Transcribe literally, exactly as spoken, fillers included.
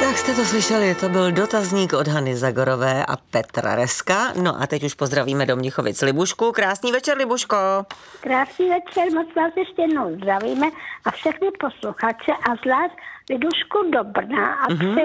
Tak jste to slyšeli, to byl dotazník od Hany Zagorové a Petra Reska. No a teď už pozdravíme do Mnichovic Libušku. Krásný večer, Libuško. Krásný večer, moc vás ještě jednou zdravíme a všechny posluchače a zvlášť Libušku do Brna a mm-hmm.